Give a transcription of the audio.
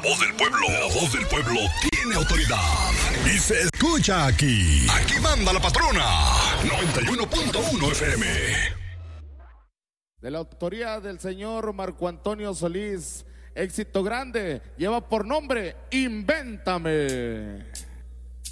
voz del pueblo. La voz del pueblo tiene autoridad. Y se escucha aquí. Aquí manda la patrona. 91.1 FM. De la autoría del señor Marco Antonio Solís, éxito grande, lleva por nombre Invéntame.